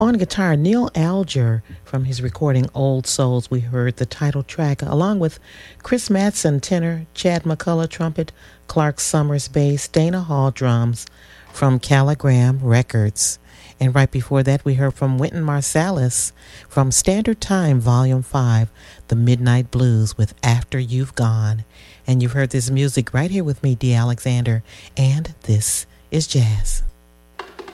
On guitar, Neil Alger from his recording Old Souls, we heard the title track, along with Chris Matson tenor, Chad McCullough trumpet, Clark Summers bass, Dana Hall drums from Caligram Records. And right before that, we heard from Wynton Marsalis from Standard Time, Volume 5, The Midnight Blues with After You've Gone. And you've heard this music right here with me, Dee Alexander, and this is jazz.